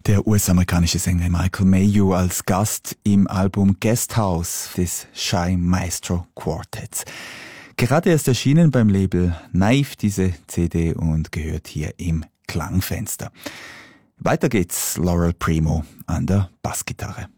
Der US-amerikanische Sänger Michael Mayhew als Gast im Album Guesthouse des Shy Maestro Quartets. Gerade erst erschienen beim Label Naive diese CD und gehört hier im Klangfenster. Weiter geht's, Laurel Primo an der Bassgitarre.